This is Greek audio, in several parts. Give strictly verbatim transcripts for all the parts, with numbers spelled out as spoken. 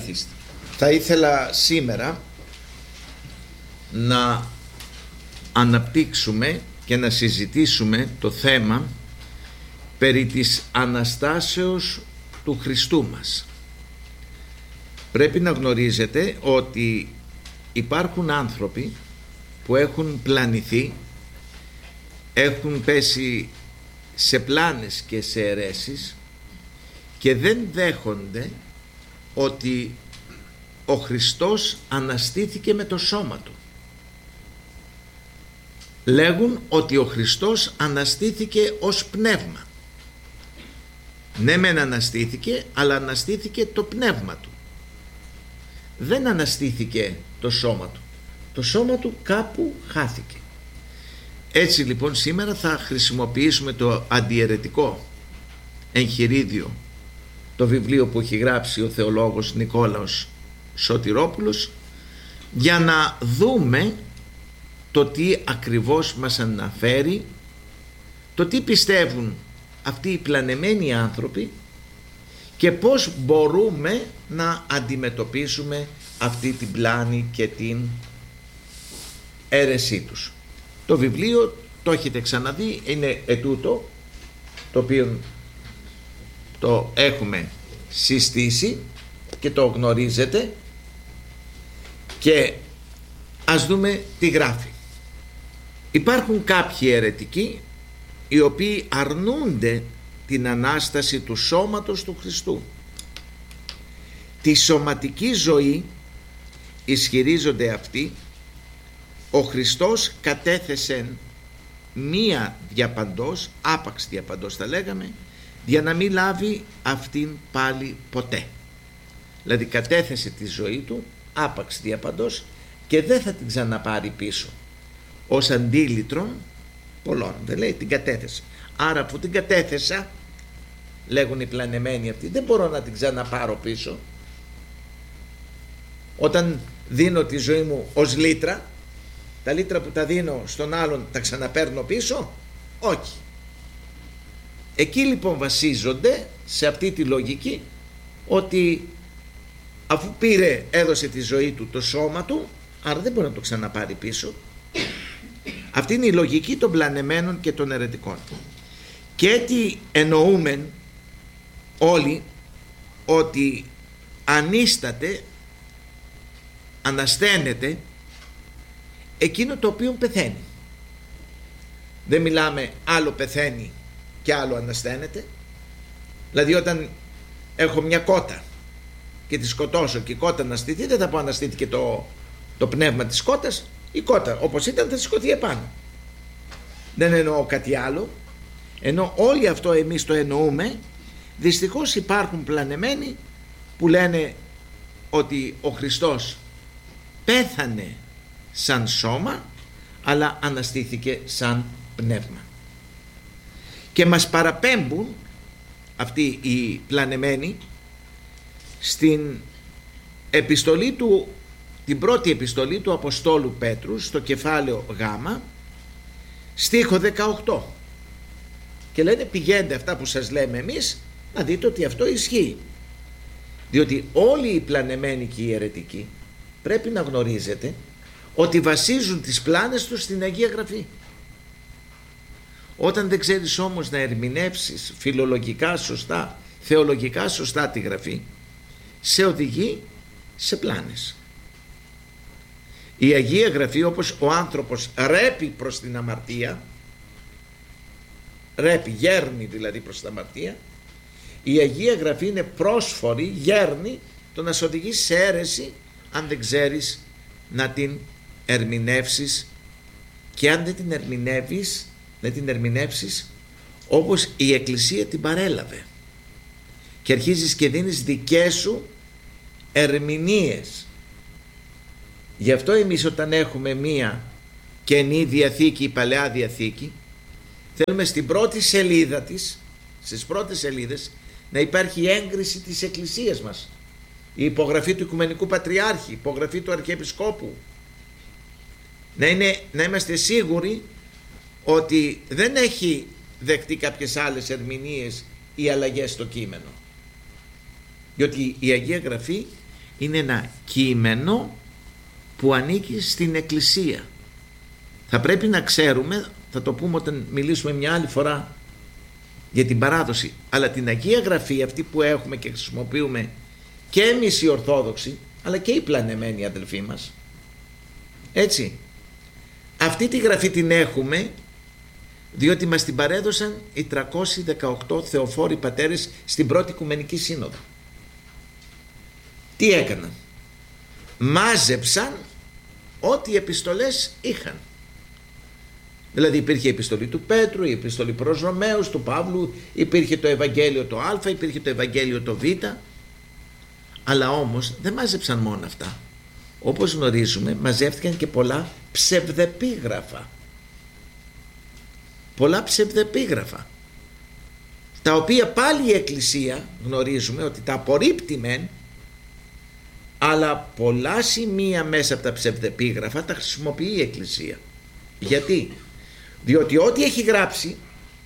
Καθίστε. Θα ήθελα σήμερα να αναπτύξουμε και να συζητήσουμε το θέμα περί της Αναστάσεως του Χριστού μας. Πρέπει να γνωρίζετε ότι υπάρχουν άνθρωποι που έχουν πλανηθεί, έχουν πέσει σε πλάνες και σε αιρέσεις και δεν δέχονται ότι ο Χριστός αναστήθηκε με το σώμα του. Λέγουν ότι ο Χριστός αναστήθηκε ως πνεύμα. Ναι μεν αναστήθηκε, αλλά αναστήθηκε το πνεύμα του. Δεν αναστήθηκε το σώμα του. Το σώμα του κάπου χάθηκε. Έτσι λοιπόν σήμερα θα χρησιμοποιήσουμε το αντιαιρετικό εγχειρίδιο, το βιβλίο που έχει γράψει ο θεολόγος Νικόλαος Σωτηρόπουλος, για να δούμε το τι ακριβώς μας αναφέρει, το τι πιστεύουν αυτοί οι πλανεμένοι άνθρωποι και πώς μπορούμε να αντιμετωπίσουμε αυτή την πλάνη και την αίρεσή τους. Το βιβλίο το έχετε ξαναδεί, είναι ετούτο, το οποίο το έχουμε συστήσει και το γνωρίζετε, και ας δούμε τι γράφει. Υπάρχουν κάποιοι αιρετικοί οι οποίοι αρνούνται την Ανάσταση του σώματος του Χριστού. Τη σωματική ζωή, ισχυρίζονται αυτοί, ο Χριστός κατέθεσε μία διαπαντός, άπαξ διαπαντός θα λέγαμε, για να μην λάβει αυτήν πάλι ποτέ. Δηλαδή κατέθεσε τη ζωή του άπαξ διαπαντός και δεν θα την ξαναπάρει πίσω, ως αντίλητρον πολλών. Δεν λέει την κατέθεσε. Άρα που την κατέθεσα, λέγουν οι πλανεμένοι αυτοί, δεν μπορώ να την ξαναπάρω πίσω. Όταν δίνω τη ζωή μου ως λίτρα, τα λίτρα που τα δίνω στον άλλον τα ξαναπαίρνω πίσω? Όχι. Εκεί λοιπόν βασίζονται σε αυτή τη λογική, ότι αφού πήρε, έδωσε τη ζωή του, το σώμα του, άρα δεν μπορεί να το ξαναπάρει πίσω. Αυτή είναι η λογική των πλανεμένων και των αιρετικών. Και έτσι εννοούμε όλοι ότι ανίσταται, ανασταίνεται εκείνο το οποίο πεθαίνει. Δεν μιλάμε άλλο πεθαίνει και άλλο ανασταίνεται. Δηλαδή όταν έχω μια κότα και τη σκοτώσω και η κότα αναστηθεί, δεν θα πω αναστήθηκε το, το πνεύμα της κότας. Η κότα όπως ήταν θα σηκωθεί επάνω. Δεν εννοώ κάτι άλλο. Ενώ όλοι αυτό εμείς το εννοούμε. Δυστυχώς υπάρχουν πλανεμένοι που λένε ότι ο Χριστός πέθανε σαν σώμα αλλά αναστήθηκε σαν πνεύμα, και μας παραπέμπουν αυτοί οι πλανεμένοι στην επιστολή του, την πρώτη επιστολή του Αποστόλου Πέτρου, στο κεφάλαιο Γ, στίχο δεκαοκτώ, και λένε πηγαίνετε αυτά που σας λέμε εμείς να δείτε ότι αυτό ισχύει. Διότι όλοι οι πλανεμένοι και οι αιρετικοί πρέπει να γνωρίζετε ότι βασίζουν τις πλάνες τους στην Αγία Γραφή. Όταν δεν ξέρεις όμως να ερμηνεύσεις φιλολογικά σωστά, θεολογικά σωστά τη Γραφή, σε οδηγεί σε πλάνες. Η Αγία Γραφή, όπως ο άνθρωπος ρέπει προς την αμαρτία, ρέπει, γέρνει δηλαδή προς την αμαρτία, η Αγία Γραφή είναι πρόσφορη, γέρνει το να σε οδηγήσει σε αίρεση αν δεν ξέρεις να την ερμηνεύσεις, και αν δεν την ερμηνεύεις, δεν την ερμηνεύσεις όπως η Εκκλησία την παρέλαβε, και αρχίζεις και δίνεις δικές σου ερμηνείες. Γι' αυτό εμείς όταν έχουμε μία Καινή Διαθήκη ή Παλαιά Διαθήκη, θέλουμε στην πρώτη σελίδα της, στις πρώτες σελίδες, να υπάρχει η έγκριση της Εκκλησίας μας, η υπογραφή του Οικουμενικού Πατριάρχη, η υπογραφή του Αρχιεπισκόπου, να, είναι, να είμαστε σίγουροι ότι δεν έχει δεχτεί κάποιες άλλες ερμηνείες ή αλλαγές στο κείμενο. Διότι η Αγία Γραφή είναι ένα κείμενο που ανήκει στην Εκκλησία. Θα πρέπει να ξέρουμε, θα το πούμε όταν μιλήσουμε μια άλλη φορά για την παράδοση, αλλά την Αγία Γραφή αυτή που έχουμε και χρησιμοποιούμε και εμείς οι Ορθόδοξοι, αλλά και οι πλανεμένοι αδελφοί μας, έτσι, αυτή τη Γραφή την έχουμε διότι μας την παρέδωσαν οι τριακόσιοι δεκαοκτώ θεοφόροι πατέρες στην πρώτη Οικουμενική Σύνοδο. Τι έκαναν? Μάζεψαν ό,τι οι επιστολές είχαν. Δηλαδή υπήρχε η επιστολή του Πέτρου, η επιστολή προς Ρωμαίους, του Παύλου, υπήρχε το Ευαγγέλιο το Α, υπήρχε το Ευαγγέλιο το Β, αλλά όμως δεν μάζεψαν μόνο αυτά. Όπως γνωρίζουμε, μαζεύτηκαν και πολλά ψευδεπίγραφα. Πολλά ψευδεπίγραφα, τα οποία πάλι η Εκκλησία γνωρίζουμε ότι τα απορρίπτει μεν, αλλά πολλά σημεία μέσα από τα ψευδεπίγραφα τα χρησιμοποιεί η Εκκλησία. Γιατί? Διότι ό,τι έχει γράψει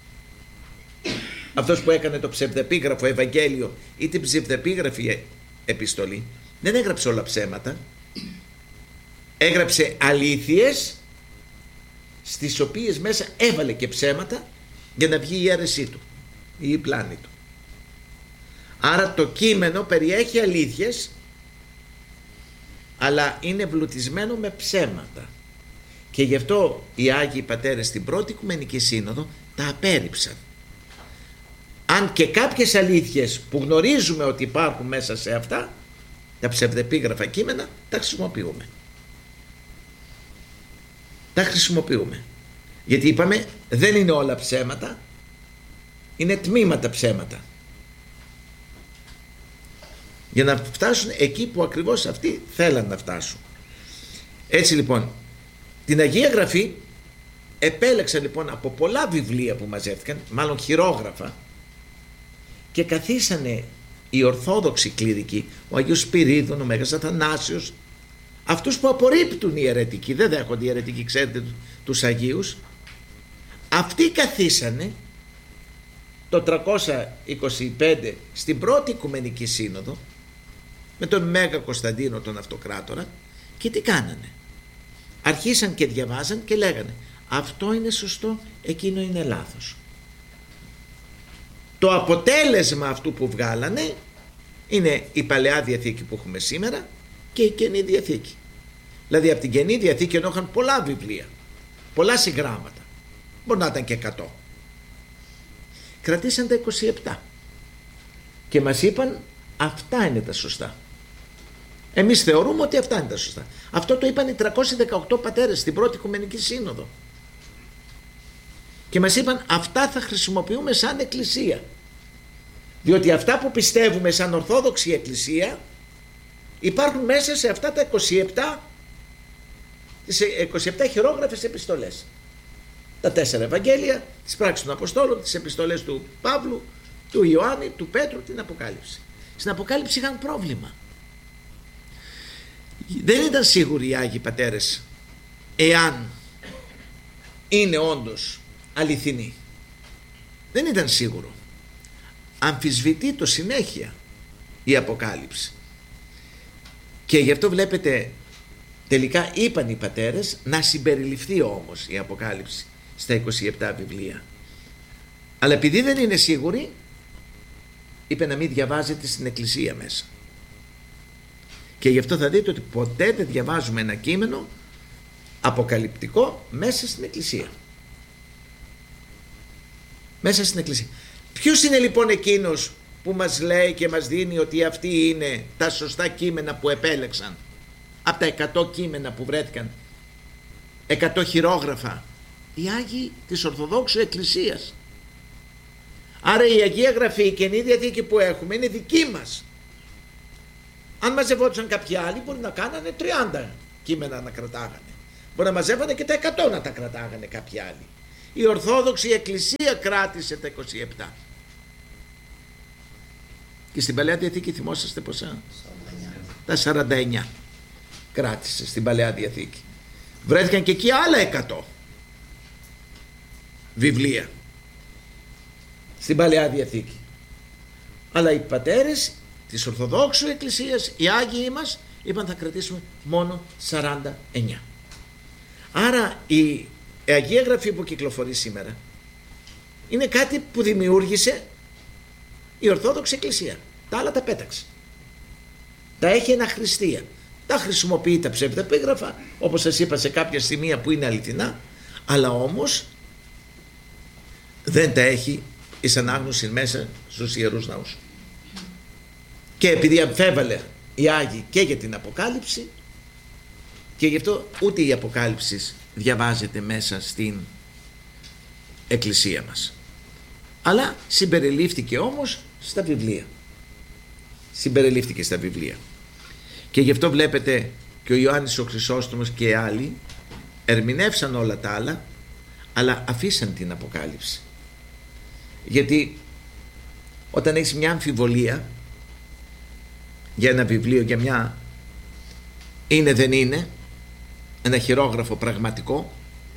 αυτός που έκανε το ψευδεπίγραφο Ευαγγέλιο ή την ψευδεπίγραφη επιστολή, δεν έγραψε όλα ψέματα, έγραψε αλήθειες στις οποίες μέσα έβαλε και ψέματα για να βγει η αίρεσή του ή η πλάνη του. Άρα το κείμενο περιέχει αλήθειες, αλλά είναι εμπλουτισμένο με ψέματα, και γι' αυτό οι Άγιοι Πατέρες στην πρώτη Οικουμενική Σύνοδο τα απέρριψαν. Αν και κάποιες αλήθειες που γνωρίζουμε ότι υπάρχουν μέσα σε αυτά τα ψευδεπίγραφα κείμενα, τα χρησιμοποιούμε. Τα χρησιμοποιούμε. Γιατί είπαμε δεν είναι όλα ψέματα, είναι τμήματα ψέματα. Για να φτάσουν εκεί που ακριβώς αυτοί θέλαν να φτάσουν. Έτσι λοιπόν, την Αγία Γραφή επέλεξαν λοιπόν από πολλά βιβλία που μαζεύτηκαν, μάλλον χειρόγραφα, και καθίσανε οι Ορθόδοξοι κληρικοί, ο Αγίος Σπυρίδων, ο Μέγας Αθανάσιος, αυτούς που απορρίπτουν οι αιρετικοί, δεν δέχονται οι αιρετικοί, ξέρετε τους Αγίους, αυτοί καθίσανε το τριακόσια είκοσι πέντε στην πρώτη Οικουμενική Σύνοδο με τον Μέγα Κωνσταντίνο τον Αυτοκράτορα, και τι κάνανε? Αρχίσαν και διαβάζαν και λέγανε αυτό είναι σωστό, εκείνο είναι λάθος. Το αποτέλεσμα αυτού που βγάλανε είναι η Παλαιά Διαθήκη που έχουμε σήμερα και η Καινή Διαθήκη. Δηλαδή από την Καινή Διαθήκη, ενώ είχαν πολλά βιβλία, πολλά συγγράμματα, μπορεί να ήταν και εκατό, κρατήσαν τα είκοσι επτά και μας είπαν αυτά είναι τα σωστά. Εμείς θεωρούμε ότι αυτά είναι τα σωστά. Αυτό το είπαν οι τριακόσιοι δεκαοκτώ πατέρες στην πρώτη Οικουμενική Σύνοδο και μας είπαν αυτά θα χρησιμοποιούμε σαν Εκκλησία, διότι αυτά που πιστεύουμε σαν Ορθόδοξη Εκκλησία υπάρχουν μέσα σε αυτά τα είκοσι επτά, τις είκοσι επτά χειρόγραφες επιστολές, τα τέσσερα Ευαγγέλια, τις πράξεις των Αποστόλων, τις επιστολές του Παύλου, του Ιωάννη, του Πέτρου, την Αποκάλυψη. Στην Αποκάλυψη είχαν πρόβλημα. Δεν ήταν σίγουροι οι Άγιοι Πατέρες εάν είναι όντως αληθινή. Δεν ήταν σίγουρο. Αμφισβητεί το συνέχεια η Αποκάλυψη. Και γι' αυτό βλέπετε τελικά είπαν οι πατέρες να συμπεριληφθεί όμως η Αποκάλυψη στα είκοσι επτά βιβλία. Αλλά επειδή δεν είναι σίγουροι, είπε να μην διαβάζετε στην Εκκλησία μέσα. Και γι' αυτό θα δείτε ότι ποτέ δεν διαβάζουμε ένα κείμενο αποκαλυπτικό μέσα στην Εκκλησία. Μέσα στην Εκκλησία. Ποιος είναι λοιπόν εκείνος που μας λέει και μας δίνει ότι αυτοί είναι τα σωστά κείμενα που επέλεξαν από τα εκατό κείμενα που βρέθηκαν, εκατό χειρόγραφα? Οι Άγιοι της Ορθοδόξου Εκκλησίας. Άρα η Αγία Γραφή, η Καινή Διαθήκη που έχουμε είναι δική μας. Αν μαζευόντουσαν κάποιοι άλλοι μπορεί να κάνανε τριάντα κείμενα να κρατάγανε, μπορεί να μαζεύανε και τα εκατό να τα κρατάγανε κάποιοι άλλοι. Η Ορθόδοξη Εκκλησία κράτησε τα είκοσι επτά. Και στην Παλαιά Διαθήκη θυμόσαστε πόσα? σαράντα εννιά. Τα σαράντα εννιά κράτησε στην Παλαιά Διαθήκη. Βρέθηκαν και εκεί άλλα εκατό βιβλία στην Παλαιά Διαθήκη. Αλλά οι πατέρες της Ορθοδόξου Εκκλησίας, οι Άγιοι μας, είπαν θα κρατήσουμε μόνο σαράντα εννιά. Άρα η Αγία Γραφή που κυκλοφορεί σήμερα είναι κάτι που δημιούργησε η Ορθόδοξη Εκκλησία. Τα άλλα τα πέταξε. Τα έχει αναχρηστία. Τα χρησιμοποιεί τα ψευδεπίγραφα, όπως σας είπα, σε κάποια σημεία που είναι αληθινά, αλλά όμως δεν τα έχει εις ανάγνωση μέσα στους Ιερούς Ναούς. Και επειδή αμφέβαλε οι Άγιοι και για την Αποκάλυψη, και γι' αυτό ούτε η Αποκάλυψη διαβάζεται μέσα στην Εκκλησία μας, αλλά συμπεριλήφθηκε όμως στα βιβλία. Συμπεριλήφθηκε στα βιβλία. Και γι' αυτό βλέπετε και ο Ιωάννης ο Χρυσόστομος και άλλοι ερμηνεύσαν όλα τα άλλα, αλλά αφήσαν την Αποκάλυψη. Γιατί όταν έχεις μια αμφιβολία για ένα βιβλίο, για μια είναι δεν είναι, ένα χειρόγραφο πραγματικό,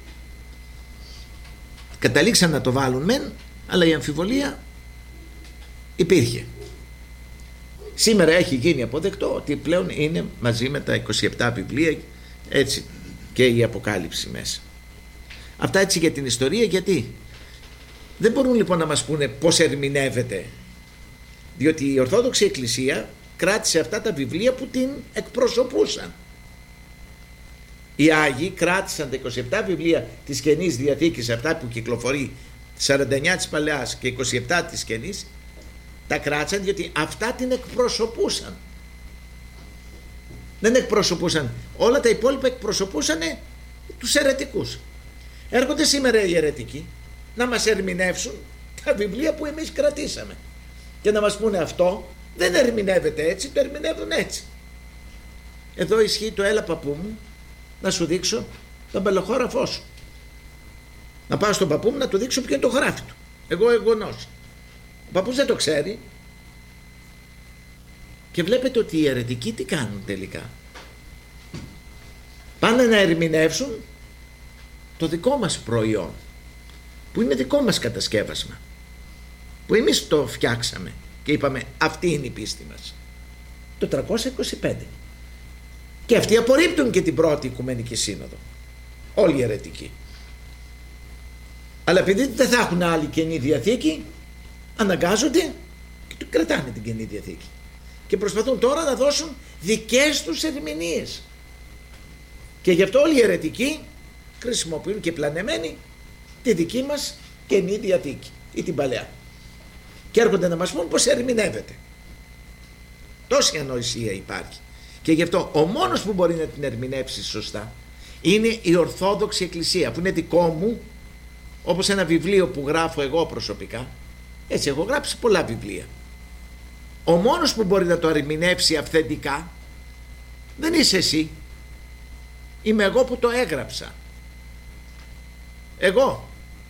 καταλήξαν να το βάλουν μεν, αλλά η αμφιβολία υπήρχε. Σήμερα έχει γίνει αποδεκτό ότι πλέον είναι μαζί με τα είκοσι επτά βιβλία, έτσι, και η Αποκάλυψη μέσα. Αυτά έτσι για την ιστορία. Γιατί δεν μπορούν λοιπόν να μας πούνε πώς ερμηνεύεται, διότι η Ορθόδοξη Εκκλησία κράτησε αυτά τα βιβλία που την εκπροσωπούσαν. Οι Άγιοι κράτησαν τα είκοσι επτά βιβλία της Καινής Διαθήκης, αυτά που κυκλοφορεί, σαράντα εννιά της Παλαιάς και είκοσι επτά της Καινής, τα κράτησαν διότι αυτά την εκπροσωπούσαν. Δεν εκπροσωπούσαν, όλα τα υπόλοιπα εκπροσωπούσαν τους αιρετικούς. Έρχονται σήμερα οι αιρετικοί να μας ερμηνεύσουν τα βιβλία που εμείς κρατήσαμε και να μας πούνε αυτό δεν ερμηνεύεται έτσι, το ερμηνεύουν έτσι. Εδώ ισχύει το έλα παππού μου να σου δείξω τον πελοχώραφό σου. Να πάω στον παππού μου να του δείξω ποιο είναι το χωράφι του. Εγώ εγγονός. Ο παππούς δεν το ξέρει. Και βλέπετε ότι οι αιρετικοί τι κάνουν τελικά. Πάνε να ερμηνεύσουν το δικό μας προϊόν, που είναι δικό μας κατασκεύασμα, που εμείς το φτιάξαμε και είπαμε αυτή είναι η πίστη μας, το τριακόσια είκοσι πέντε. Και αυτοί απορρίπτουν και την πρώτη Οικουμενική Σύνοδο, όλοι οι αιρετικοί. Αλλά επειδή δεν θα έχουν άλλη Καινή Διαθήκη, αναγκάζονται και κρατάνε την Καινή Διαθήκη και προσπαθούν τώρα να δώσουν δικές τους ερμηνείες. Και γι' αυτό όλοι οι αιρετικοί χρησιμοποιούν και πλανεμένοι τη δική μας Καινή Διαθήκη ή την Παλαιά και έρχονται να μας πούν πως ερμηνεύεται. Τόση ανοησία υπάρχει. Και γι' αυτό ο μόνος που μπορεί να την ερμηνεύσει σωστά είναι η Ορθόδοξη Εκκλησία, που είναι δικό μου, όπως ένα βιβλίο που γράφω εγώ προσωπικά. Έτσι, έχω γράψει πολλά βιβλία. Ο μόνος που μπορεί να το ερμηνεύσει αυθεντικά δεν είσαι εσύ. Είμαι εγώ που το έγραψα. Εγώ.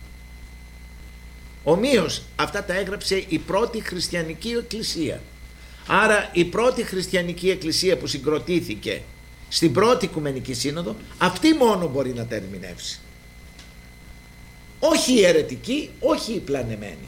Ομοίως αυτά τα έγραψε η πρώτη χριστιανική εκκλησία. Άρα η πρώτη χριστιανική εκκλησία που συγκροτήθηκε στην πρώτη Οικουμενική Σύνοδο, αυτή μόνο μπορεί να τα ερμηνεύσει. Όχι οι αιρετικοί, όχι οι πλανεμένοι.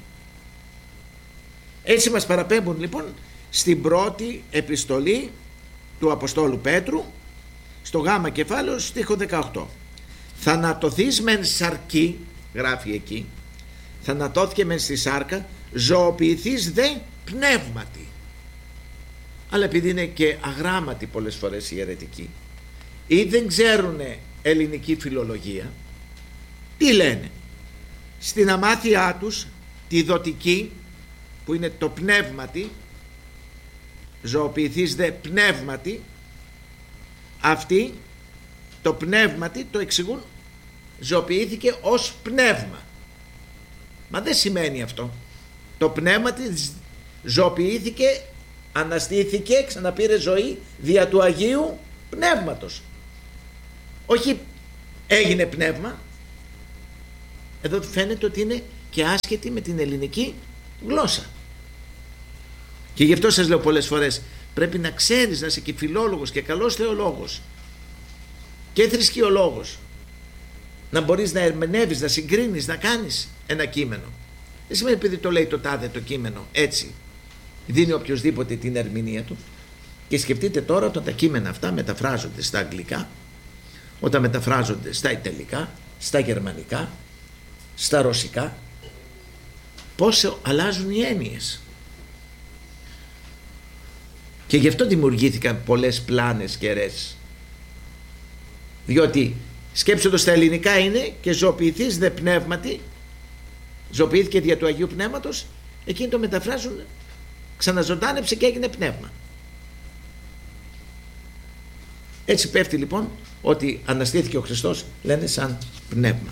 Έτσι μας παραπέμπουν λοιπόν στην πρώτη επιστολή του Αποστόλου Πέτρου, στο γάμα κεφάλαιο, στίχο δεκαοκτώ. Θανατωθείς μεν σαρκή, γράφει εκεί, θανατώθηκε μεν στη σάρκα, ζωοποιηθείς δε πνεύματι. Αλλά επειδή είναι και αγράμματοι πολλές φορές οι αιρετικοί ή δεν ξέρουν ελληνική φιλολογία, τι λένε? Στην αμάθειά τους τη δοτική, που είναι το πνεύματι, ζωοποιηθείς δε πνεύματι, αυτοί το πνεύματι το εξηγούν ζωοποιήθηκε ως πνεύμα. Μα δεν σημαίνει αυτό. Το πνεύματι ζωοποιήθηκε, αναστήθηκε, ξαναπήρε ζωή δια του Αγίου Πνεύματος. Όχι έγινε πνεύμα. Εδώ φαίνεται ότι είναι και άσχετη με την ελληνική γλώσσα. Και γι' αυτό σας λέω πολλές φορές, πρέπει να ξέρεις να είσαι και φιλόλογος και καλός θεολόγος και θρησκειολόγος, να μπορείς να ερμηνεύεις, να συγκρίνεις, να κάνεις ένα κείμενο. Δεν σημαίνει επειδή το λέει το τάδε το κείμενο έτσι δίνει οποιοσδήποτε την ερμηνεία του. Και σκεφτείτε τώρα όταν τα κείμενα αυτά μεταφράζονται στα αγγλικά, όταν μεταφράζονται στα ιταλικά, στα γερμανικά, στα ρωσικά, πόσο αλλάζουν οι έννοιες. Και γι' αυτό δημιουργήθηκαν πολλές πλάνες κεραίες. Διότι σκέψου το στα ελληνικά είναι και ζωοποιηθείς δε πνεύματι, ζωοποιήθηκε δια του Αγίου Πνεύματος, εκείνοι το μεταφράζουν, ξαναζωντάνεψε και έγινε πνεύμα. Έτσι πέφτει λοιπόν ότι αναστήθηκε ο Χριστός, λένε σαν πνεύμα.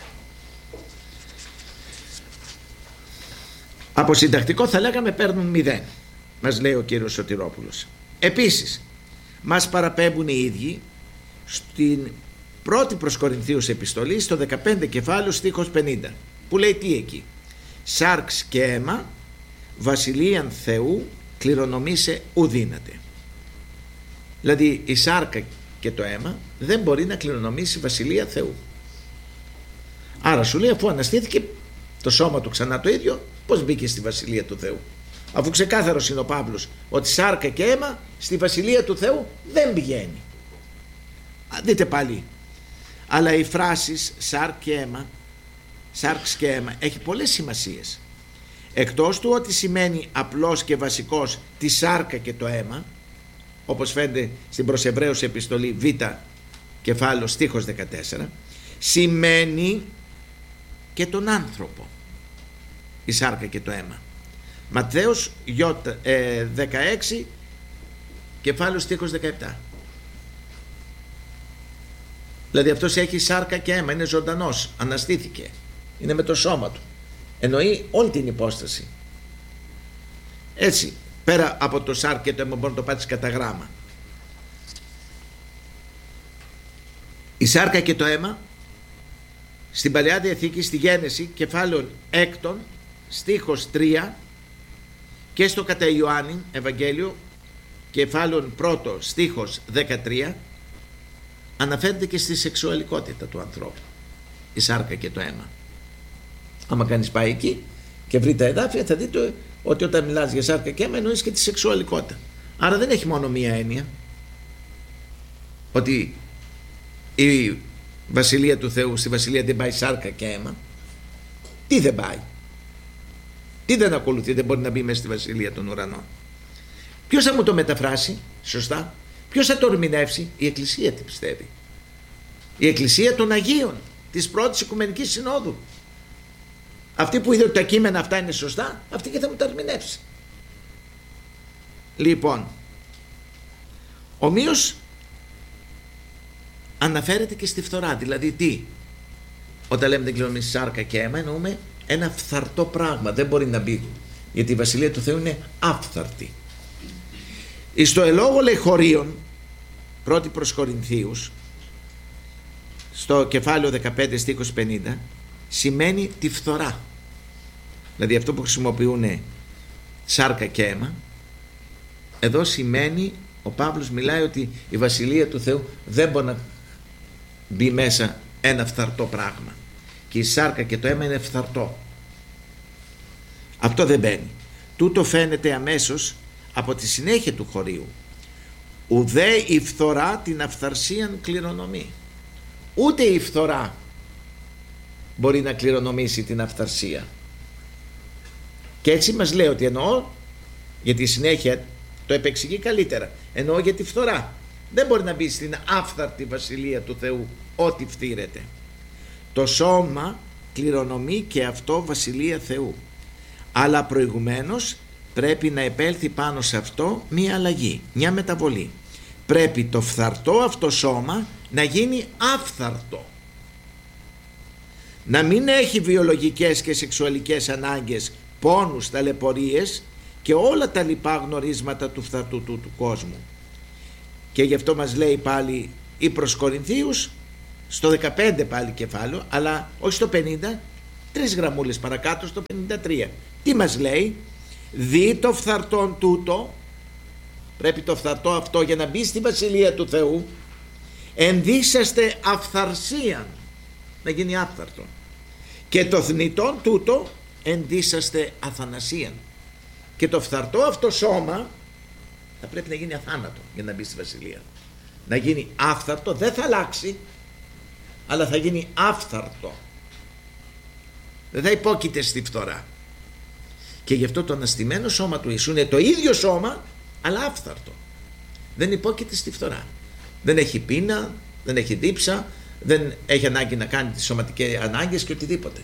Από συντακτικό θα λέγαμε παίρνουν μηδέν, μας λέει ο κύριος Σωτηρόπουλος. Επίσης μας παραπέμπουν οι ίδιοι στην πρώτη προς Κορινθίους επιστολή, στο δεκαπέντε κεφάλαιο στίχος πενήντα, που λέει τι εκεί? Σάρξ και αίμα βασιλείαν Θεού κληρονομήσε ουδύναται. Δηλαδή η σάρκα και το αίμα δεν μπορεί να κληρονομήσει βασιλεία Θεού. Άρα σου λέει, αφού αναστήθηκε το σώμα του ξανά το ίδιο, πώς μπήκε στη βασιλεία του Θεού? Αφού ξεκάθαρος είναι ο Παύλος ότι σάρκα και αίμα στη βασιλεία του Θεού δεν πηγαίνει. Δείτε πάλι. Αλλά οι φράσεις σάρκ και αίμα, σάρξ και αίμα έχει πολλές σημασίες. Εκτός του ότι σημαίνει απλός και βασικός τη σάρκα και το αίμα, όπως φαίνεται στην προς Εβραίους επιστολή Β κεφάλαιο στίχος δεκατέσσερα, σημαίνει και τον άνθρωπο η σάρκα και το αίμα. Ματθαίος ε, δεκαέξι κεφάλαιο στίχος δεκαεπτά. Δηλαδή αυτός έχει σάρκα και αίμα, είναι ζωντανός, αναστήθηκε, είναι με το σώμα του, εννοεί όλη την υπόσταση. Έτσι, πέρα από το σάρκα και το αίμα μπορεί να το πάρεις κατά γράμμα. Η σάρκα και το αίμα στην Παλαιά Διαθήκη, στη Γένεση κεφάλαιο έκτον στίχος τρία και στο κατά Ιωάννη Ευαγγέλιο κεφάλαιο πρώτο στίχος δεκατρία αναφέρεται και στη σεξουαλικότητα του ανθρώπου η σάρκα και το αίμα. Άμα κανείς πάει εκεί και βρει τα εδάφια θα δείτε ότι όταν μιλάς για σάρκα και αίμα εννοείς και τη σεξουαλικότητα. Άρα δεν έχει μόνο μία έννοια ότι η βασιλεία του Θεού, στη βασιλεία δεν πάει σάρκα και αίμα. Τι δεν πάει? Τι δεν ακολουθεί? Δεν μπορεί να μπει μέσα στη βασιλεία των ουρανών. Ποιος θα μου το μεταφράσει σωστά? Ποιος θα το ερμηνεύσει? Η Εκκλησία τι πιστεύει? Η Εκκλησία των Αγίων της πρώτης Οικουμενικής Συνόδου. Αυτή που είδε ότι τα κείμενα αυτά είναι σωστά, αυτή και θα μου τα ερμηνεύσει. Λοιπόν, ομοίως αναφέρεται και στη φθορά. Δηλαδή τι? Όταν λέμε δεν κληρονομήσει σάρκα και αίμα εννοούμε ένα φθαρτό πράγμα, δεν μπορεί να μπει, γιατί η βασιλεία του Θεού είναι άφθαρτη. Εις το ελόγο λέει χωρίων, πρώτη προς Κορινθίους, στο κεφάλαιο δεκαπέντε στίχος πενήντα, σημαίνει τη φθορά. Δηλαδή αυτό που χρησιμοποιούν σάρκα και αίμα, εδώ σημαίνει, ο Παύλος μιλάει ότι η βασιλεία του Θεού δεν μπορεί να μπει μέσα ένα φθαρτό πράγμα, και η σάρκα και το αίμα είναι φθαρτό. Αυτό δεν μπαίνει. Τούτο φαίνεται αμέσως από τη συνέχεια του χωρίου. Ουδέ η φθορά την αυθαρσίαν κληρονομεί. Ούτε η φθορά μπορεί να κληρονομήσει την αυθαρσία. Και έτσι μας λέει ότι εννοώ, γιατί η συνέχεια το επεξηγεί καλύτερα, εννοώ για τη φθορά. Δεν μπορεί να μπει στην άφθαρτη βασιλεία του Θεού ό,τι φθήρεται. Το σώμα κληρονομεί και αυτό βασιλεία Θεού, αλλά προηγουμένως πρέπει να επέλθει πάνω σε αυτό μία αλλαγή, μία μεταβολή. Πρέπει το φθαρτό αυτό σώμα να γίνει άφθαρτο, να μην έχει βιολογικές και σεξουαλικές ανάγκες, πόνους, ταλαιπωρίες και όλα τα λοιπά γνωρίσματα του φθαρτού του, του κόσμου. Και γι' αυτό μας λέει πάλι η προς Κορινθίους στο δεκαπέντε πάλι κεφάλαιο, αλλά όχι στο πενήντα, τρεις γραμμούλες παρακάτω στο πενήντα τρία. Τι μας λέει? Δι το φθαρτόν τούτο, πρέπει το φθαρτό αυτό για να μπει στη βασιλεία του Θεού, ενδύσαστε αυθαρσίαν, να γίνει άφθαρτο, και το θνητόν τούτο ενδύσαστε αθανασίαν, Και το φθαρτό αυτό σώμα θα πρέπει να γίνει αθάνατο για να μπει στη Βασιλεία. Να γίνει άφθαρτο, δεν θα αλλάξει, αλλά θα γίνει άφθαρτο. Δεν θα υπόκειται στη φθορά. Και γι' αυτό το αναστημένο σώμα του Ιησού είναι το ίδιο σώμα, αλλά άφθαρτο. Δεν υπόκειται στη φθορά. Δεν έχει πείνα, δεν έχει δίψα, δεν έχει ανάγκη να κάνει τις σωματικές ανάγκες και οτιδήποτε.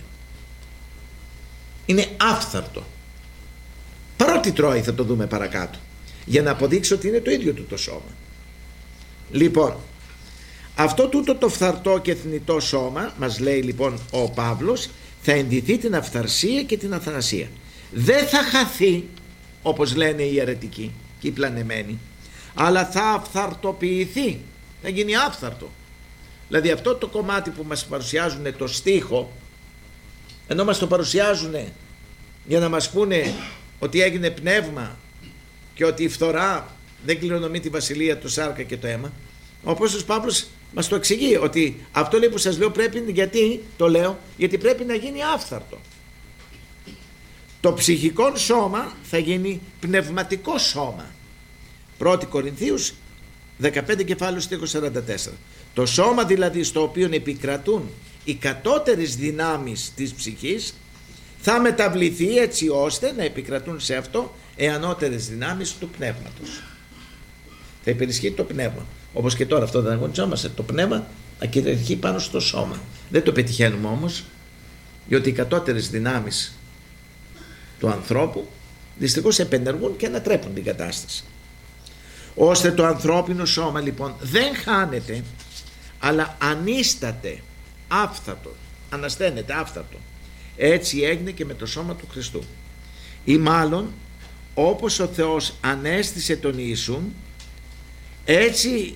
Είναι άφθαρτο. Παρότι τρώει, θα το δούμε παρακάτω, για να αποδείξει ότι είναι το ίδιο του το σώμα. Λοιπόν, αυτό τούτο το φθαρτό και θνητό σώμα, μας λέει λοιπόν ο Παύλος, θα ενδυθεί την αυθαρσία και την αθανασία. Δεν θα χαθεί, όπως λένε οι αιρετικοί και οι πλανεμένοι, αλλά θα αυθαρτοποιηθεί, θα γίνει άφθαρτο. Δηλαδή αυτό το κομμάτι που μας παρουσιάζουν το στίχο, ενώ μας το παρουσιάζουν για να μας πούνε ότι έγινε πνεύμα και ότι η φθορά δεν κληρονομεί τη βασιλεία, το σάρκα και το αίμα, ο Απόστολος Παύλος μας το εξηγεί ότι αυτό λέει που σας λέω πρέπει, γιατί το λέω, γιατί πρέπει να γίνει άφθαρτο. Το ψυχικό σώμα θα γίνει πνευματικό σώμα. πρώτη Κορινθίους δεκαπέντε κεφάλαιο στίχος σαράντα τέσσερα. Το σώμα δηλαδή στο οποίο επικρατούν οι κατώτερες δυνάμεις της ψυχής θα μεταβληθεί έτσι ώστε να επικρατούν σε αυτό οι ανώτερες δυνάμεις του πνεύματος. Θα υπερισχύει το πνεύμα. Όπως και τώρα αυτό δεν αγωνιζόμαστε. Το πνεύμα ακυριαρχεί πάνω στο σώμα. Δεν το πετυχαίνουμε όμως, διότι οι κατώτερες δυνάμεις του ανθρώπου δυστυχώς επενεργούν και ανατρέπουν την κατάσταση. Ώστε το ανθρώπινο σώμα λοιπόν δεν χάνεται, αλλά ανίσταται, άφθαρτο, ανασταίνεται άφθαρτο. Έτσι έγινε και με το σώμα του Χριστού. Ή μάλλον όπως ο Θεός ανέστησε τον Ιησούν, έτσι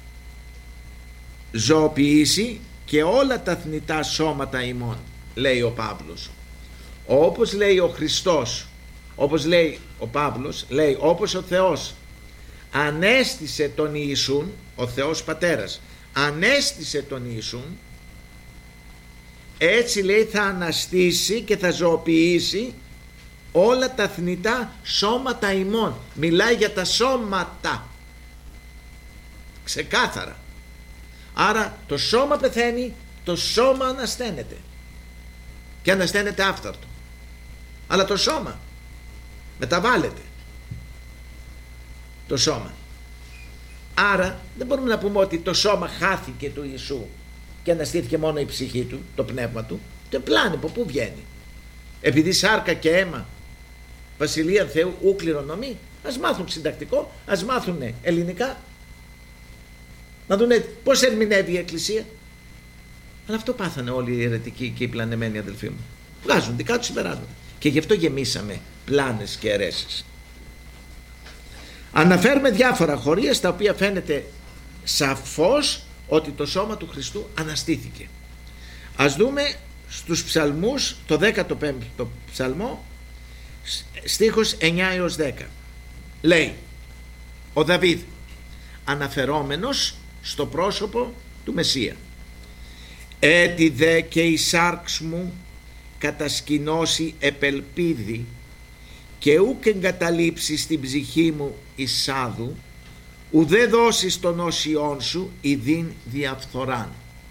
ζωοποιήσει και όλα τα θνητά σώματα ημών, λέει ο Παύλος. Όπως λέει ο Χριστός, όπως λέει ο Παύλος, λέει όπως ο Θεός ανέστησε τον Ιησούν, ο Θεός Πατέρας ανέστησε τον Ιησούν, έτσι λέει θα αναστήσει και θα ζωοποιήσει όλα τα θνητά σώματα ημών. Μιλάει για τα σώματα ξεκάθαρα. Άρα το σώμα πεθαίνει, το σώμα ανασταίνεται και ανασταίνεται άφθαρτο, αλλά το σώμα μεταβάλλεται, το σώμα. Άρα δεν μπορούμε να πούμε ότι το σώμα χάθηκε του Ιησού και αναστήθηκε μόνο η ψυχή του, το πνεύμα του. Το πλάνη από πού βγαίνει? Επειδή σάρκα και αίμα βασιλεία Θεού ου κληρονομεί. Ας μάθουν συντακτικό, ας μάθουν ελληνικά, να δουνε πώς ερμηνεύει η Εκκλησία. Αλλά αυτό πάθανε όλοι οι αιρετικοί και οι πλανεμένοι αδελφοί μου. Βγάζουν δικά τους συμπεράσματα. Και γι' αυτό γεμίσαμε πλάνες και αιρέσεις. Αναφέρουμε διάφορα χωρία στα οποία φαίνεται σαφώς ότι το σώμα του Χριστού αναστήθηκε. Ας δούμε στους ψαλμούς, το δέκατο πέμπτο ψαλμό, στίχος εννιά έως δέκα. Λέει ο Δαβίδ, αναφερόμενος στο πρόσωπο του Μεσσία: «Έτι δε και η σάρξ μου κατασκηνώσει επελπίδη και ούκ εγκαταλείψει στην ψυχή μου εισάδου, ουδέ δώσεις των όσιών σου ειδήν διαφθοράν».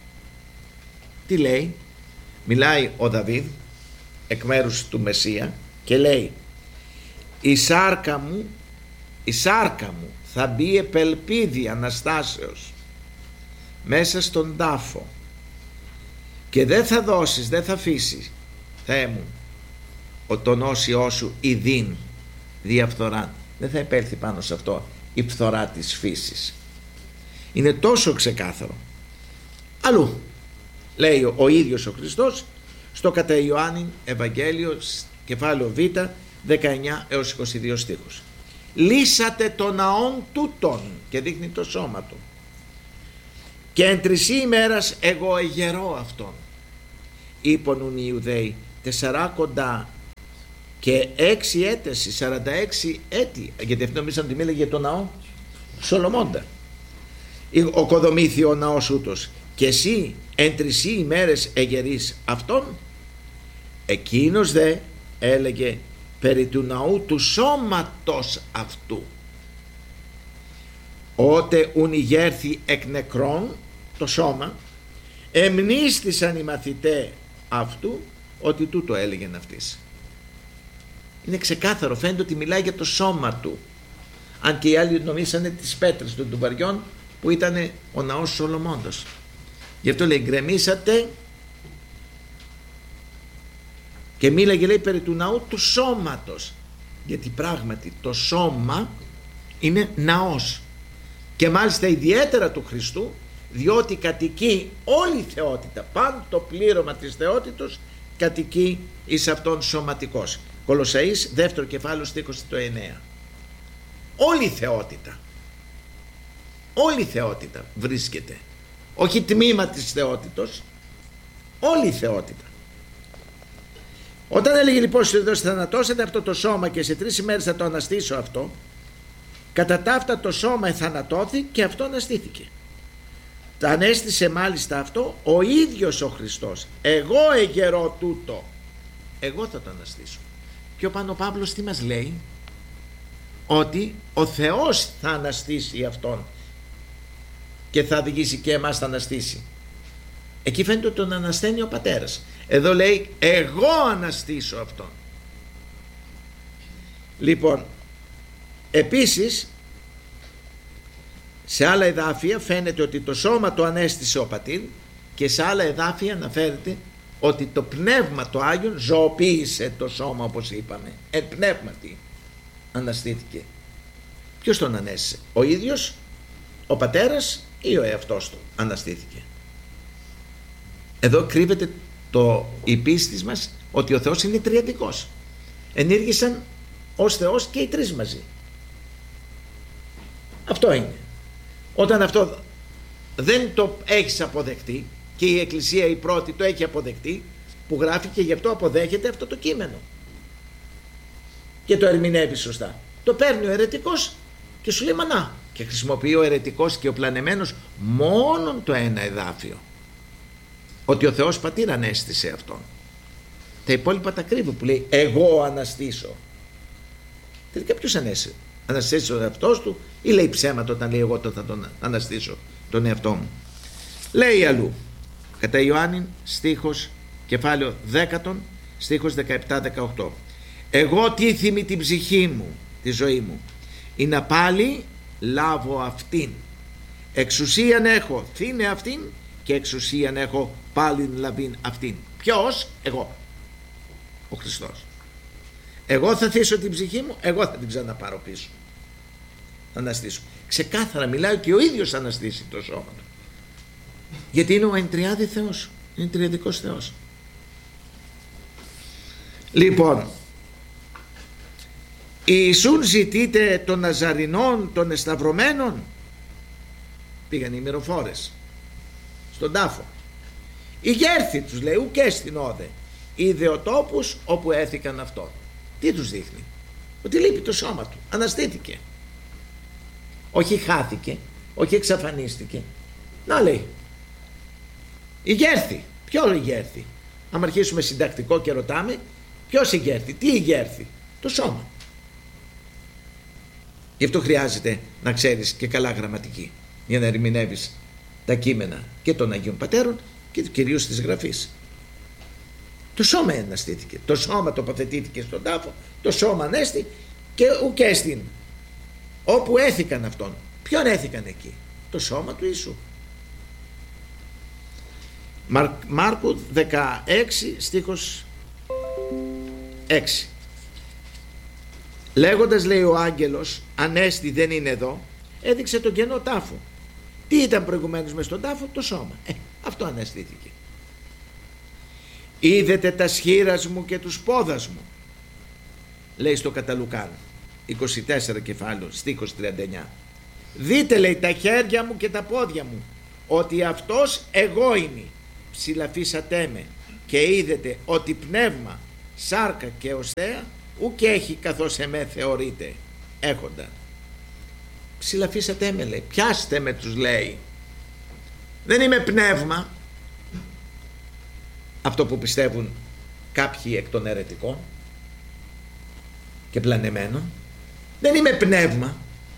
Τι λέει? Μιλάει ο Δαβίδ εκ μέρους του Μεσσία και λέει: η σάρκα μου, η σάρκα μου θα μπει επελπίδη Αναστάσεως μέσα στον τάφο και δεν θα δώσεις, δεν θα αφήσεις, Θεέ μου, ο τον όσιό σου ειδήν διαφθοράν. Δεν θα επέλθει πάνω σε αυτό η φθορά της φύσης. Είναι τόσο ξεκάθαρο. Αλλού λέει ο, ο ίδιος ο Χριστός στο κατά Ιωάννη Ευαγγέλιο κεφάλαιο Β δεκαεννιά έως είκοσι δύο στίχους. Λύσατε το ναόν τούτον, και δείχνει το σώμα του, και εν τρισί ημέρας εγώ εγερώ αυτόν. Είπονουν οι Ιουδαίοι τεσσαράκοντα και έξι έτεση, σαράντα έξι έτη, γιατί αυτό νομίζαν ότι μίλαγε για το ναό Σολομώντα. Ο κοδομήθη ο ναός ούτως, και εσύ εν τρισί ημέρες εγερείς αυτόν. Εκείνος δε έλεγε περί του ναού του σώματος αυτού. Ότε ουν ηγέρθη εκ νεκρών, το σώμα, εμνίστησαν οι μαθητέ αυτού ότι τούτο έλεγεν αυτής. Είναι ξεκάθαρο, φαίνεται ότι μιλάει για το σώμα του. Αν και οι άλλοι νομίσανε τις πέτρες των τουβαριών που ήταν ο ναός Σολομώντος. Γι' αυτό λέει γκρεμίσατε, και μίλαγε λέει περί του ναού του σώματος, γιατί πράγματι το σώμα είναι ναός, και μάλιστα ιδιαίτερα του Χριστού, διότι κατοικεί όλη η θεότητα, πάντα το πλήρωμα της θεότητος κατοικεί εις αυτόν σωματικός. Κολοσσαείς δεύτερο κεφάλαιο στίχος το εννέα. Όλη η θεότητα, όλη η θεότητα βρίσκεται, όχι τμήμα της θεότητος, όλη η θεότητα. Όταν έλεγε λοιπόν στους Ιδωθείς θανατώσετε αυτό το σώμα και σε τρεις ημέρες θα το αναστήσω αυτό, κατά ταύτα το σώμα εθανατώθη και αυτό αναστήθηκε. Το ανέστησε μάλιστα αυτό ο ίδιος ο Χριστός. Εγώ εγερώ τούτο, εγώ θα το αναστήσω. Πιο πάνω ο Παύλος τι μας λέει? Ότι ο Θεός θα αναστήσει αυτόν και θα οδηγήσει και εμάς θα αναστήσει. Εκεί φαίνεται ότι τον ανασταίνει ο Πατέρας. Εδώ λέει εγώ αναστήσω αυτόν. Λοιπόν, επίσης σε άλλα εδάφια φαίνεται ότι το σώμα το ανέστησε ο Πατήρ, και σε άλλα εδάφια αναφέρεται ότι το Πνεύμα το Άγιον ζωοποίησε το σώμα, όπως είπαμε. Εν πνεύματι αναστήθηκε. Ποιος τον ανέστησε? Ο ίδιος, ο Πατέρας ή ο εαυτός του αναστήθηκε? Εδώ κρύβεται το, η πίστη μας ότι ο Θεός είναι τριαδικός. Ενήργησαν ως Θεός και οι τρεις μαζί. Αυτό είναι. Όταν αυτό δεν το έχεις αποδεχτεί, και η Εκκλησία η πρώτη το έχει αποδεχτεί, που γράφει, και γι' αυτό αποδέχεται αυτό το κείμενο και το ερμηνεύει σωστά. Το παίρνει ο αιρετικός και σου λέει μανά, και χρησιμοποιεί ο αιρετικός και ο πλανεμένος μόνον το ένα εδάφιο, ότι ο Θεός Πατήρ ανέστησε αυτόν. Τα υπόλοιπα τα κρύβει που λέει εγώ αναστήσω. Τελικά ποιος ανέστησε? Αναστήσει ο εαυτός του ή λέει ψέματα όταν λέει εγώ το θα τον αναστήσω τον εαυτό μου? Λέει αλλού κατά Ιωάννη στίχος κεφάλαιο δέκα στίχος δεκαεπτά δεκαοκτώ, εγώ τίθιμη την ψυχή μου, τη ζωή μου, ή να πάλι λάβω αυτήν, εξουσίαν έχω θύνε αυτήν και εξουσίαν έχω πάλιν λαβήν αυτήν. Ποιος? Εγώ, ο Χριστός. Εγώ θα θύσω την ψυχή μου, εγώ θα την ξαναπάρω πίσω, θα αναστήσω. Ξεκάθαρα μιλάει και ο ίδιος αναστήσει το σώμα του, γιατί είναι ο εντριάδη Θεός, είναι τριαδικός Θεός. Λοιπόν, Ιησούν ζητείτε των Ναζαρινών, των εσταυρωμένων? Πήγαν οι μυροφόρες στον τάφο. Η γέρθη τους λέει ουκ έστιν όδε, είδε ο τόπους όπου έθηκαν αυτόν. Τι τους δείχνει? Ότι λείπει το σώμα του, αναστήθηκε. Όχι χάθηκε, όχι εξαφανίστηκε. Να λέει ηγέρθη. Ποιο ηγέρθη? Αν αρχίσουμε συντακτικό και ρωτάμε ποιος ηγέρθη, τι ηγέρθη? Το σώμα. Γι' αυτό χρειάζεται να ξέρεις και καλά γραμματική για να ερμηνεύεις τα κείμενα και των Αγίων Πατέρων και κυρίως της Γραφής. Το σώμα αναστήθηκε, το σώμα τοποθετήθηκε στον τάφο, το σώμα ανέστη και ουκέστην όπου έθηκαν αυτόν. Ποιον έθηκαν εκεί? Το σώμα του Ιησού. Μάρκου δεκαέξι στίχος έξι. Λέγοντας λέει ο άγγελος ανέστη δεν είναι εδώ, έδειξε τον κενό τάφο. Τι ήταν προηγουμένως μες στον τάφο? Το σώμα. Ε, αυτό αναστήθηκε. Είδετε τα σχήρας μου και τους πόδας μου, λέει στο κατά Λουκάν είκοσι τέσσερα κεφάλαιο στίχος τριάντα εννιά. Δείτε λέει τα χέρια μου και τα πόδια μου, ότι αυτός εγώ είμαι. Ψηλαφίσατε με και είδετε ότι πνεύμα, σάρκα και οστέα ουκ έχει καθώς εμέ θεωρείτε έχοντα. Ψηλαφίσατε με λέει, πιάστε με τους λέει. Δεν είμαι πνεύμα, αυτό που πιστεύουν κάποιοι εκ των αιρετικών. και πλανεμένο. Δεν είμαι πνεύμα.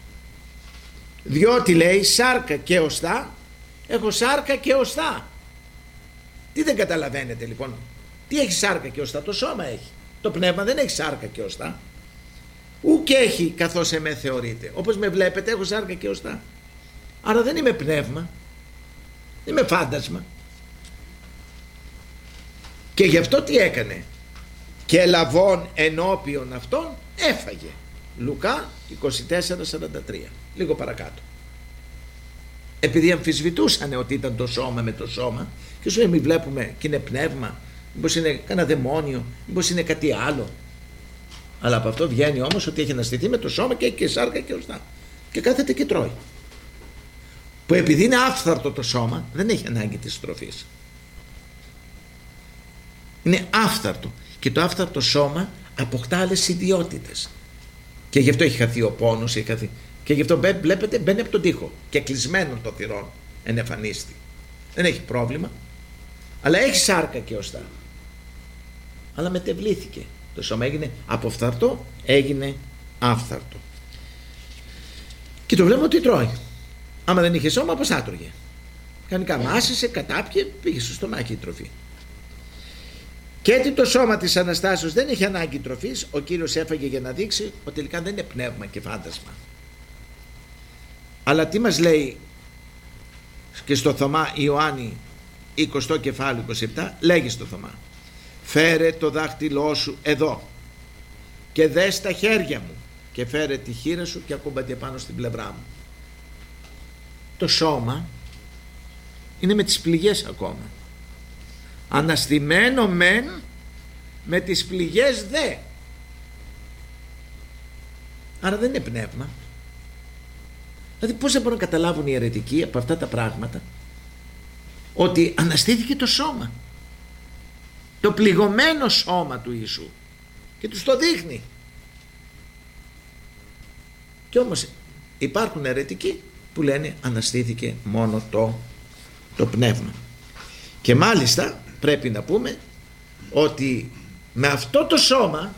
Διότι λέει σάρκα και οστά, έχω σάρκα και οστά. Τι δεν καταλαβαίνετε λοιπόν? Τι έχει σάρκα και οστά? Το σώμα έχει. Το πνεύμα δεν έχει σάρκα και οστά. Ουκ έχει καθώς εμέ θεωρείτε. Όπως με βλέπετε έχω σάρκα και οστά. Άρα δεν είμαι πνεύμα. Δεν είμαι φάντασμα. Και γι' αυτό τι έκανε? Και λαβών ενώπιον αυτών έφαγε. Λουκά είκοσι τέσσερα σαράντα τρία. Λίγο παρακάτω. Επειδή αμφισβητούσαν ότι ήταν το σώμα με το σώμα, και σου εμείς βλέπουμε και είναι πνεύμα, μήπως είναι κανένα δαιμόνιο, μήπως είναι κάτι άλλο. Αλλά από αυτό βγαίνει όμως ότι έχει αναστηθεί με το σώμα και έχει και σάρκα και οστά. Και κάθεται και τρώει. Που επειδή είναι άφθαρτο το σώμα, δεν έχει ανάγκη της τροφής. Είναι άφθαρτο. Και το άφθαρτο σώμα αποκτά άλλες ιδιότητες. Και γι' αυτό έχει χαθεί ο πόνος, έχει χαθεί. Και γι' αυτό βλέπετε μπαίνει από τον τοίχο και κλεισμένο το θυρών ενεφανίστη. Δεν έχει πρόβλημα, αλλά έχει σάρκα και οστά. Αλλά μετεβλήθηκε. Το σώμα έγινε από φθαρτό, έγινε άφθαρτο. Και το βλέπουμε ότι τρώει. Άμα δεν είχε σώμα, πώς θα τρώγε? Κανονικά μάσησε, κατάπιε, πήγε στο στομάχι η τροφή. Και έτσι το σώμα της Αναστάσεως δεν έχει ανάγκη τροφής. Ο Κύριος έφαγε για να δείξει ότι τελικά δεν είναι πνεύμα και φάντασμα. Αλλά τι μας λέει και στο Θωμά Ιωάννη εικοστό κεφάλαιο είκοσι επτά? Λέγει στο Θωμά: φέρε το δάχτυλό σου εδώ και δες τα χέρια μου, και φέρε τη χείρα σου και ακούμπαται πάνω στην πλευρά μου. Το σώμα είναι με τις πληγές ακόμα. Αναστημένο μεν, με τις πληγές δε. Άρα δεν είναι πνεύμα. Δηλαδή πώς δεν μπορούν να καταλάβουν οι αιρετικοί από αυτά τα πράγματα ότι αναστήθηκε το σώμα, το πληγωμένο σώμα του Ιησού, και τους το δείχνει. Και όμως υπάρχουν αιρετικοί που λένε αναστήθηκε μόνο το, το πνεύμα. Και μάλιστα πρέπει να πούμε ότι με αυτό το σώμα,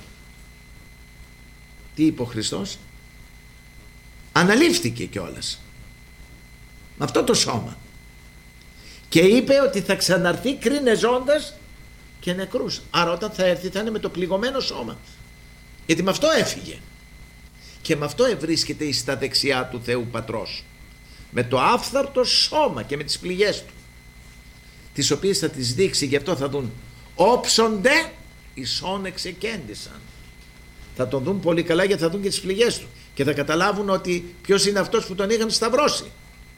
τι είπε ο Χριστός? Αναλήφθηκε κιόλας με αυτό το σώμα, και είπε ότι θα ξαναρθεί κρίνε ζώντας και νεκρούς. Άρα όταν θα έρθει θα είναι με το πληγωμένο σώμα, γιατί με αυτό έφυγε, και με αυτό ευρίσκεται στα δεξιά του Θεού Πατρός, με το άφθαρτο σώμα και με τις πληγές του, τις οποίες θα τις δείξει. Γι' αυτό θα δουν όψονται ισόν εξεκέντησαν. Θα τον δουν πολύ καλά, γιατί θα δουν και τις πληγές του και θα καταλάβουν ότι ποιος είναι αυτός που τον είχαν σταυρώσει.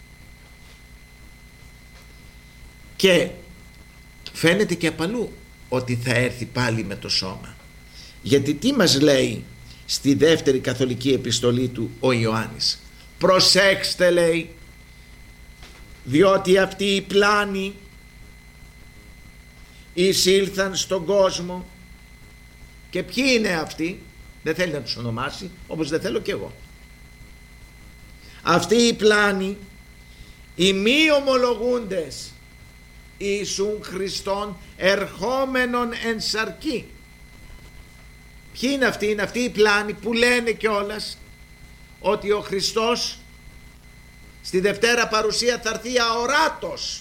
Και φαίνεται και απαλού ότι θα έρθει πάλι με το σώμα. Γιατί τι μας λέει στη δεύτερη καθολική επιστολή του ο Ιωάννης? Προσέξτε, λέει, διότι αυτοί οι πλάνοι εισήλθαν στον κόσμο. Και ποιοι είναι αυτοί? Δεν θέλει να τους ονομάσει, όπως δεν θέλω και εγώ. Αυτοί οι πλάνοι, οι μη ομολογούντες Ιησούν Χριστόν ερχόμενον εν σαρκή. Ποιοι είναι αυτοί? Είναι αυτοί οι πλάνοι που λένε κιόλας ότι ο Χριστός στη Δευτέρα Παρουσία θα έρθει αοράτος.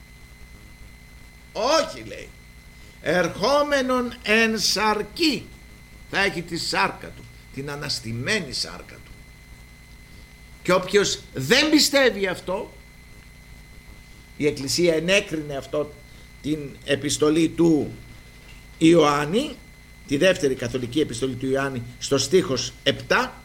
Όχι, λέει, ερχόμενον εν σαρκή. Θα έχει τη σάρκα του, την αναστημένη σάρκα του. Και όποιος δεν πιστεύει αυτό, η Εκκλησία ενέκρινε αυτό την επιστολή του Ιωάννη, τη δεύτερη καθολική επιστολή του Ιωάννη, στο στίχος επτά,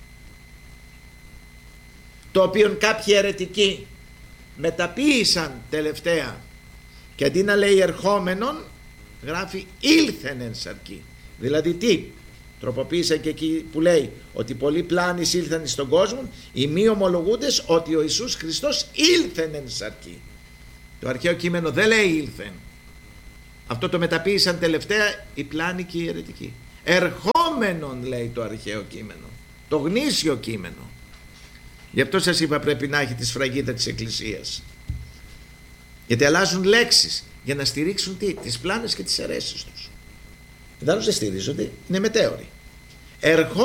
το οποίο κάποιοι αιρετικοί μεταποίησαν τελευταία, και αντί να λέει ερχόμενον γράφει ήλθεν εν σαρκή. Δηλαδή τι? Τροποποίησαν και εκεί που λέει ότι πολλοί πλάνοι ήλθαν στον κόσμο, οι μη ομολογούντες ότι ο Ιησούς Χριστός ήλθεν εν σαρκή. Το αρχαίο κείμενο δεν λέει ήλθεν. Αυτό το μεταποίησαν τελευταία οι πλάνοι και οι αιρετικοί. Ερχόμενον λέει το αρχαίο κείμενο, το γνήσιο κείμενο. Γι' αυτό σας είπα πρέπει να έχει τη σφραγίδα της Εκκλησίας, γιατί αλλάζουν λέξεις για να στηρίξουν τι? Τις πλάνες και τις αιρέσεις τους. Δεν στηρίζονται, είναι μετέωροι.